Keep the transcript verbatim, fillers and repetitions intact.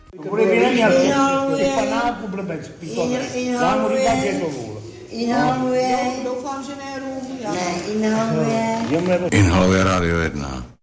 Pure Milenial, panáku blbec, pitone. Já mu říkám, že to vůl. Inhaluje. Doufám, že ne rum. Ne, inhaluje. Inhaluje Rádio jedna.